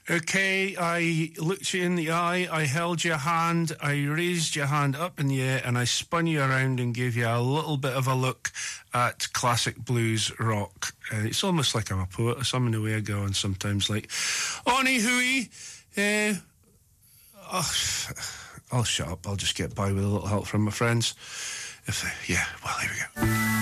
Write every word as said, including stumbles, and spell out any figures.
Okay, I looked you in the eye, I held your hand, I raised your hand up in the air, and I spun you around and gave you a little bit of a look at classic blues rock. Uh, it's almost like I'm a poet or something, the way I go on sometimes, like, Oni Hui, uh, oh, I'll shut up, I'll just get by with a little help from my friends. If they, yeah, well, here we go.